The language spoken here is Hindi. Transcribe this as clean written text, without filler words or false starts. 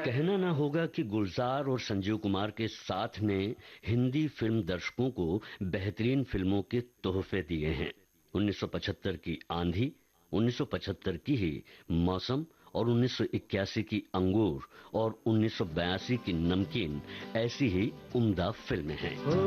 कहना ना होगा कि गुलजार और संजीव कुमार के साथ ने हिंदी फिल्म दर्शकों को बेहतरीन फिल्मों के तोहफे दिए हैं। 1975 की आंधी, 1975 की ही मौसम और 1981 की अंगूर और 1982 की नमकीन ऐसी ही उम्दा फिल्में हैं।